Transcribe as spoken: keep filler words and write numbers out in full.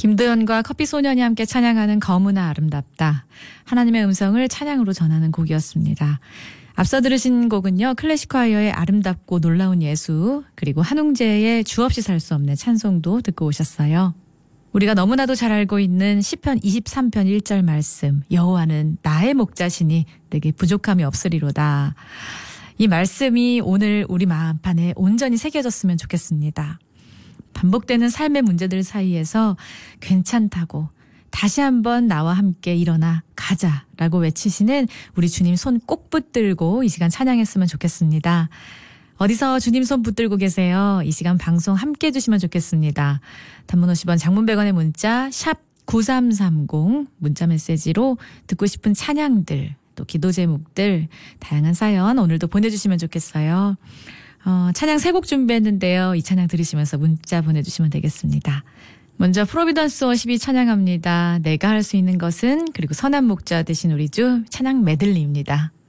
김도연과 커피소년이 함께 찬양하는 거무나 아름답다. 하나님의 음성을 찬양으로 전하는 곡이었습니다. 앞서 들으신 곡은요. 클래식콰이어의 아름답고 놀라운 예수, 그리고 한웅재의 주없이 살 수 없는 찬송도 듣고 오셨어요. 우리가 너무나도 잘 알고 있는 시편 이십삼 편 일 절 말씀, 여호와는 나의 목자시니 내게 부족함이 없으리로다. 이 말씀이 오늘 우리 마음판에 온전히 새겨졌으면 좋겠습니다. 반복되는 삶의 문제들 사이에서 괜찮다고 다시 한번 나와 함께 일어나 가자라고 외치시는 우리 주님 손 꼭 붙들고 이 시간 찬양했으면 좋겠습니다. 어디서 주님 손 붙들고 계세요? 이 시간 방송 함께 해주시면 좋겠습니다. 단문 오십 원, 장문 백 원의 문자 샵 구삼삼공 문자 메시지로 듣고 싶은 찬양들, 또 기도 제목들, 다양한 사연 오늘도 보내주시면 좋겠어요. 어, 찬양 세 곡 준비했는데요. 이 찬양 들으시면서 문자 보내주시면 되겠습니다. 먼저 프로비던스 워십이 찬양합니다. 내가 할 수 있는 것은, 그리고 선한 목자 되신 우리 주 찬양 메들리입니다.